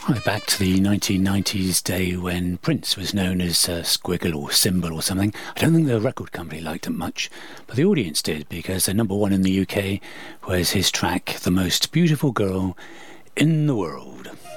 Right back to the 1990s day when Prince was known as Squiggle or Symbol or something. I don't think the record company liked it much, but the audience did, because the number one in the UK was his track, The Most Beautiful Girl in the World.